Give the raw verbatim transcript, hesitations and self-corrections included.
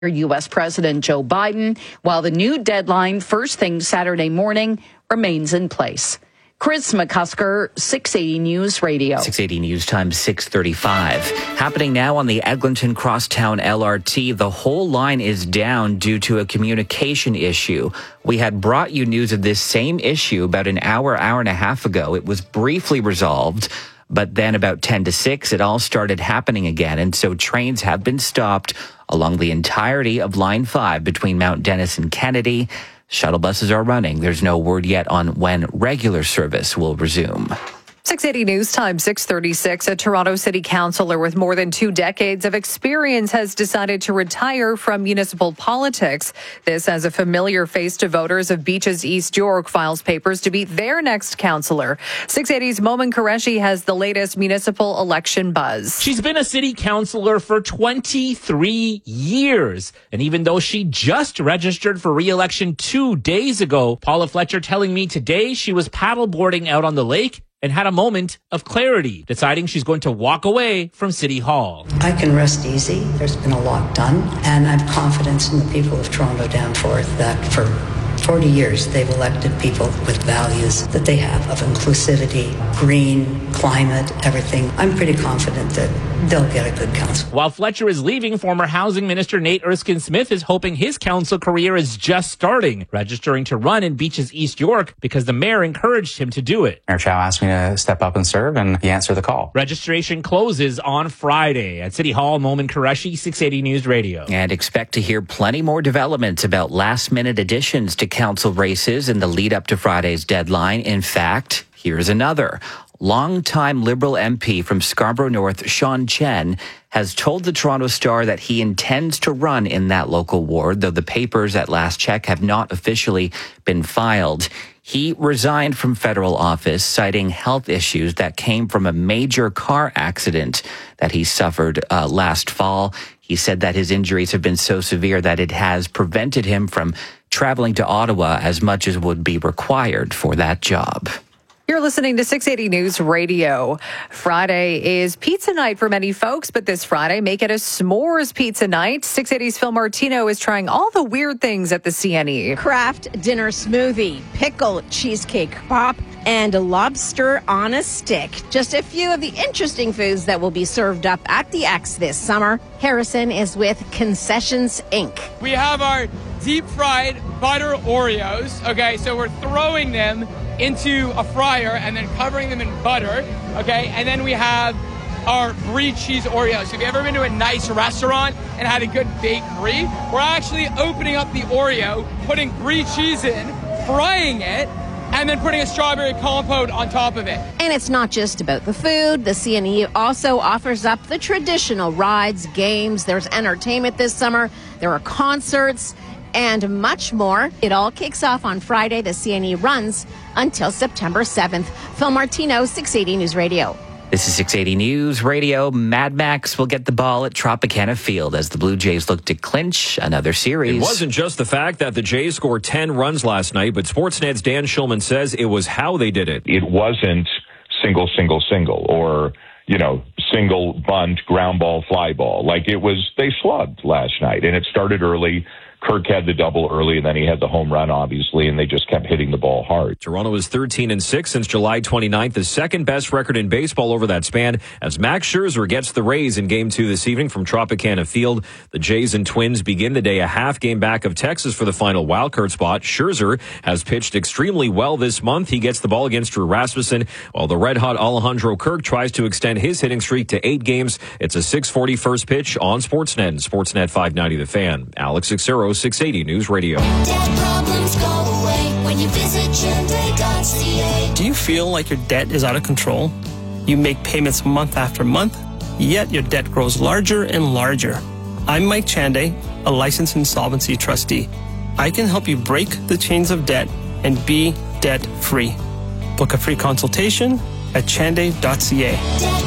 U S President Joe Biden, while the new deadline first thing Saturday morning remains in place. Chris McCusker, six eighty News Radio. six eighty News Time, six thirty-five. Happening now on the Eglinton Crosstown L R T. The whole line is down due to a communication issue. We had brought you news of this same issue about an hour, hour and a half ago. It was briefly resolved, but then about ten to six, it all started happening again. And so trains have been stopped along the entirety of Line five between Mount Dennis and Kennedy. Shuttle buses are running. There's no word yet on when regular service will resume. six eighty News Time, six thirty-six. A Toronto City Councillor with more than two decades of experience has decided to retire from municipal politics. This as a familiar face to voters of Beaches East York files papers to be their next councillor. six eighty's Momin Qureshi has the latest municipal election buzz. She's been a city councillor for twenty-three years. And even though she just registered for re-election two days ago, Paula Fletcher telling me today she was paddleboarding out on the lake and had a moment of clarity, deciding she's going to walk away from City Hall. I can rest easy. There's been a lot done, and I have confidence in the people of Toronto Danforth that for forty years they've elected people with values that they have of inclusivity, green, climate, everything. I'm pretty confident that they'll get a good council. While Fletcher is leaving, former Housing Minister Nate Erskine-Smith is hoping his council career is just starting, registering to run in Beaches East York because the mayor encouraged him to do it. Mayor Chow asked me to step up and serve, and he answered the call. Registration closes on Friday at City Hall. Momin Qureshi, six eighty News Radio. And expect to hear plenty more developments about last-minute additions to council races in the lead up to Friday's deadline. In fact, here's another. Longtime Liberal M P from Scarborough North, Sean Chen, has told the Toronto Star that he intends to run in that local ward, though the papers at last check have not officially been filed. He resigned from federal office, citing health issues that came from a major car accident that he suffered uh, last fall. He said that his injuries have been so severe that it has prevented him from traveling to Ottawa as much as would be required for that job. You're listening to six eighty News Radio. Friday is pizza night for many folks, but this Friday, make it a s'mores pizza night. six eighty's Phil Martino is trying all the weird things at the C N E. Kraft dinner smoothie, pickle cheesecake pop, and lobster on a stick. Just a few of the interesting foods that will be served up at the X this summer. Harrison is with Concessions Incorporated. We have our deep fried butter Oreos. Okay, so we're throwing them into a fryer and then covering them in butter, okay? And then we have our brie cheese Oreos. So if you've ever been to a nice restaurant and had a good baked brie, we're actually opening up the Oreo, putting brie cheese in, frying it, and then putting a strawberry compote on top of it. And it's not just about the food. The C N E also offers up the traditional rides, games. There's entertainment this summer. There are concerts and much more. It all kicks off on Friday. The C N E runs until September seventh. Phil Martino, six eighty News Radio. This is six eighty News Radio. Mad Max will get the ball at Tropicana Field as the Blue Jays look to clinch another series. It wasn't just the fact that the Jays scored ten runs last night, but Sportsnet's Dan Shulman says it was how they did it. It wasn't single, single, single, or, you know, single bunt, ground ball, fly ball. Like it was, they slugged last night, and it started early. Kirk had the double early, and then he had the home run, obviously, and they just kept hitting the ball hard. Toronto is thirteen and six since July twenty-ninth, the second best record in baseball over that span, as Max Scherzer gets the Rays in Game two this evening from Tropicana Field. The Jays and Twins begin the day a half game back of Texas for the final wildcard spot. Scherzer has pitched extremely well this month. He gets the ball against Drew Rasmussen, while the red-hot Alejandro Kirk tries to extend his hitting streak to eight games. It's a six forty first pitch on Sportsnet and Sportsnet five ninety The Fan. Alex Xero, six eighty News Radio. Debt problems go away when you visit Chende dot C A. Do you feel like your debt is out of control? You make payments month after month, yet your debt grows larger and larger. I'm Mike Chande, a licensed insolvency trustee. I can help you break the chains of debt and be debt-free. Book a free consultation at Chande dot C A.